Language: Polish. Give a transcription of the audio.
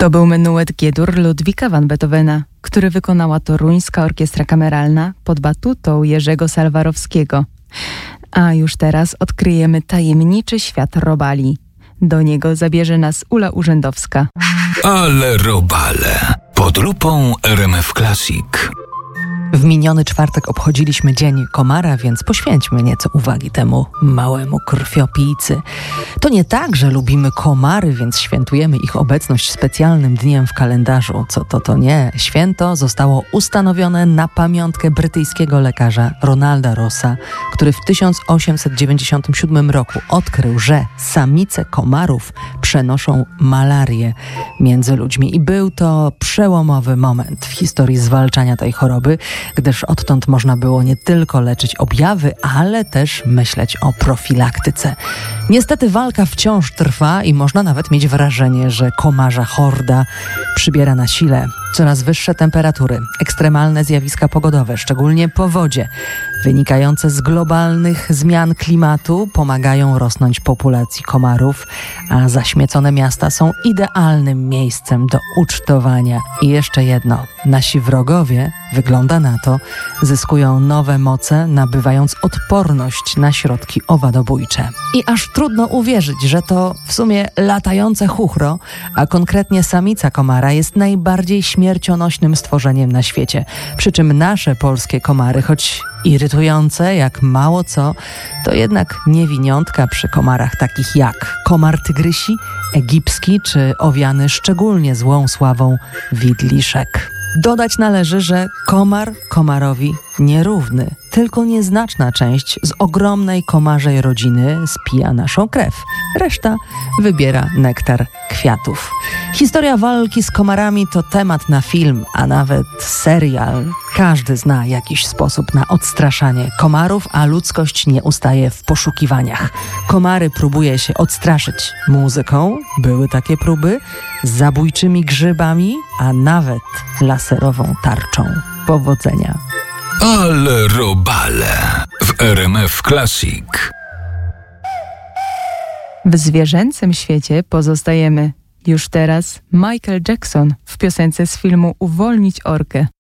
To był menuet G-dur Ludwika van Beethovena, który wykonała Toruńska Orkiestra Kameralna pod batutą Jerzego Salwarowskiego. A już teraz odkryjemy tajemniczy świat robali. Do niego zabierze nas Ula Urzędowska. Ale robale. Pod lupą RMF Classic. W miniony czwartek obchodziliśmy Dzień Komara, więc poświęćmy nieco uwagi temu małemu krwiopijcy. To nie tak, że lubimy komary, więc świętujemy ich obecność specjalnym dniem w kalendarzu. To nie. Święto zostało ustanowione na pamiątkę brytyjskiego lekarza Ronalda Rossa, który w 1897 roku odkrył, że samice komarów przenoszą malarię między ludźmi. I był to przełomowy moment w historii zwalczania tej choroby, gdyż odtąd można było nie tylko leczyć objawy, ale też myśleć o profilaktyce. Niestety walka wciąż trwa i można nawet mieć wrażenie, że komarza horda przybiera na sile. Coraz wyższe temperatury, ekstremalne zjawiska pogodowe, szczególnie powodzie, wynikające z globalnych zmian klimatu pomagają rosnąć populacji komarów, a zaśmiecone miasta są idealnym miejscem do ucztowania. I jeszcze jedno, nasi wrogowie, wygląda na to, zyskują nowe moce, nabywając odporność na środki owadobójcze. I aż trudno uwierzyć, że to w sumie latające chuchro, a konkretnie samica komara jest najbardziej śmiercionośnym stworzeniem na świecie. Przy czym nasze polskie komary, choć irytujące jak mało co, to jednak niewiniątka przy komarach takich jak komar tygrysi, egipski czy owiany szczególnie złą sławą widliszek. Dodać należy, że komar komarowi nierówny. Tylko nieznaczna część z ogromnej komarzej rodziny spija naszą krew. Reszta wybiera nektar kwiatów. Historia walki z komarami to temat na film, a nawet serial. Każdy zna jakiś sposób na odstraszanie komarów, a ludzkość nie ustaje w poszukiwaniach. Komary próbuje się odstraszyć muzyką, były takie próby, zabójczymi grzybami, a nawet laserową tarczą. Powodzenia. Ale robale w RMF Classic. W zwierzęcym świecie pozostajemy. Już teraz Michael Jackson w piosence z filmu Uwolnić orkę.